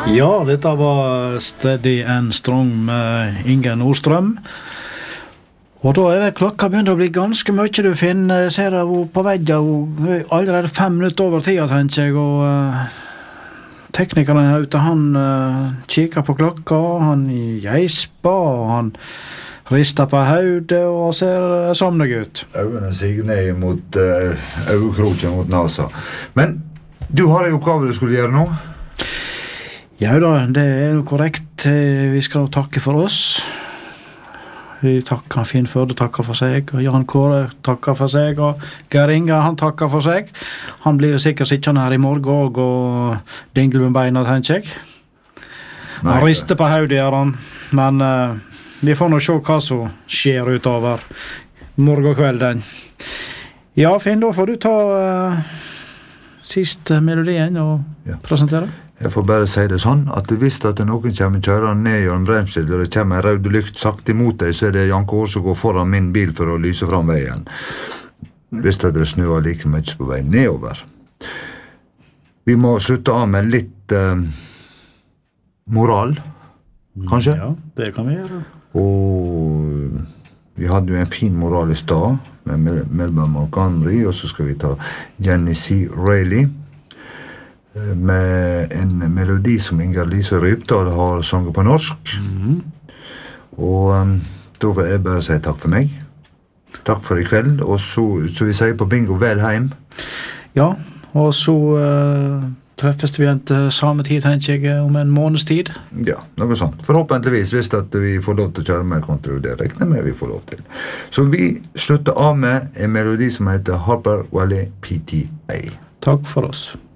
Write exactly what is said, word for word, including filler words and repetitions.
Ja, dette var Steady and Strong med Inge Nordstrøm. Og da er klokka begynner å bli ganske mye du finner. Jeg ser hun på veggen, hun er allerede fem minutter over tida, tenker jeg, og uh, teknikeren her ute, han uh, kikker på klokka, han geisper, og han rister på hodet og ser somnig ut. Øynene siger ned mot uh, øyekroken mot nasa. Men du har en oppgave du skulle gjøre nå? Ja da, det er jo korrekt. Vi skal takke for oss. Vi takker Finn Førde, takker for seg, og Jan Kåre takker for seg, og Geir Inge, han takker for seg. Han blir jo sikkert sittende her i morgen også, og dingle med beina, tenker jeg. Han rister på hodet, gjør han, men uh, vi får nå se hva som skjer utover morgenkvelden. Ja, Finn, da får du ta uh, siste melodien og ja. Presentere. Jeg får bare si det sånn, at du visste at noen kommer kjørende ned gjennom bremsel, og det kommer en rød lykt sakte imot deg, så er det Jan Kåre som går foran min bil for å lyse fram veien. Visste at det snøer like mye på vei nedover. Vi må slutte av med litt eh, moral, kanskje? Ja, det kan vi gjøre. Og vi hadde jo en fin moral i stad, med Melba Montgomery, og så skal vi ta Jenny C. Reilly, med en melodi som Inger-Lise Rypdal har sunget på norsk. Mm-hmm. Og um, da vil jeg bare si takk for meg. Takk for i kveld, og så, så vi sier på bingo vel heim. Ja, og så uh, treffes vi igjen til samme tid, tenker jeg, om en måneds tid. Ja, noe sånt. Forhåpentligvis hvis at vi får lov til å kjøre mer kontroll, det regner med vi får lov til. Så vi slutter av med en melodi som heter Harper Valley P T A. Takk for oss.